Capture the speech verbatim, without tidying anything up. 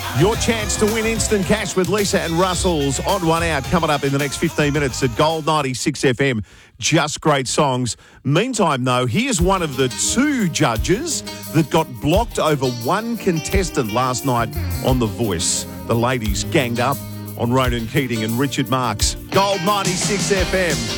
Your chance to win instant cash with Lisa and Russell's Odd One Out coming up in the next fifteen minutes at Gold ninety-six F M. Just great songs. Meantime, though, here's one of the two judges that got blocked over one contestant last night on The Voice. The ladies ganged up on Ronan Keating and Richard Marks. Gold ninety-six F M.